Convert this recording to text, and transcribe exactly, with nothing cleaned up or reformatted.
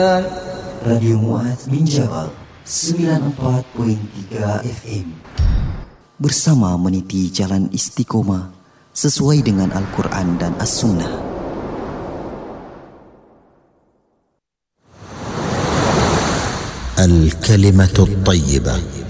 Radio Mu'adz bin Jabal sembilan puluh empat perpuluhan tiga F M bersama meniti jalan istiqomah sesuai dengan Al-Quran dan As-Sunnah. Al-Kalimatul Tayyibah